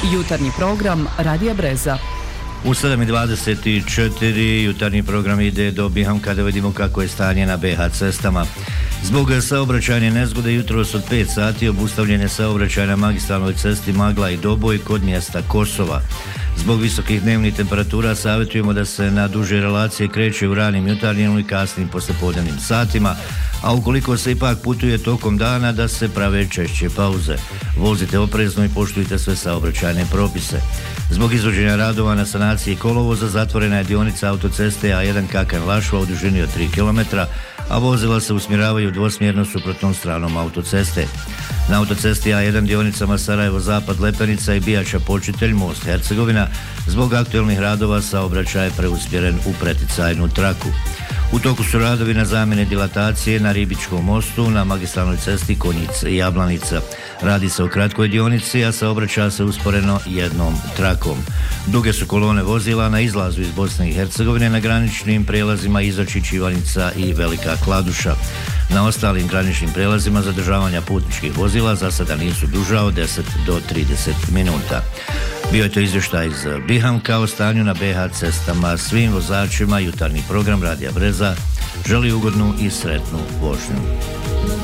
Jutarnji program Radija Breza. U 7:24 jutarnji program ide do Bihamka da vidimo kako je stanje na BH cestama. Zbog saobraćajne nezgode jutros od 5 sati obustavljen je saobraćaj na magistralnoj cesti Magla i Doboj kod mjesta Kosova. Zbog visokih dnevnih temperatura savjetujemo da se na duže relacije kreće u ranim jutarnjim i kasnim poslijepodnevnim satima, a ukoliko se ipak putuje tokom dana da se prave češće pauze. Vozite oprezno i poštujte sve saobraćajne propise. Zbog izvođenja radova na sanaciji kolovoza zatvorena je dionica autoceste A1 Kakan-Lašva u dužini od 3 km, a vozila se usmjeravaju dvosmjerno suprotnom stranom autoceste. Na autocesti A1 dionicama Sarajevo-Zapad Lepenica i Bijača Počitelj most Hercegovina zbog aktualnih radova saobraćaj je preusmjeren u preticajnu traku. U toku su radovi na zamjene dilatacije na Ribičkom mostu na magistralnoj cesti Konjic-Jablanica. Radi se o kratkoj dionici, a saobraća se usporeno jednom trakom. Duge su kolone vozila na izlazu iz Bosne i Hercegovine na graničnim prijelazima Izočić, Ivanica i Velika Kladuša. Na ostalim graničnim prijelazima zadržavanja putničkih vozila za sada nisu duža od 10 do 30 minuta. Bio je to izvještaj iz Bihamka o stanju na BH cestama. Svim vozačima jutarnji program Radija Breza želi ugodnu i sretnu vožnju.